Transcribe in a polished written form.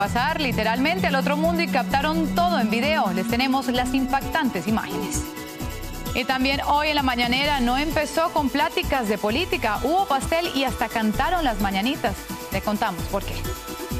Pasar literalmente al otro mundo y captaron todo en video. Les tenemos las impactantes imágenes. Y también hoy en la mañanera no empezó con pláticas de política, hubo pastel y hasta cantaron las mañanitas. Le contamos por qué.